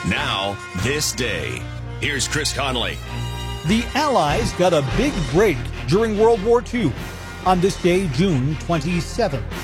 Now, this day. Here's Chris Conley. The Allies got a big break during World War II on this day, June 27th.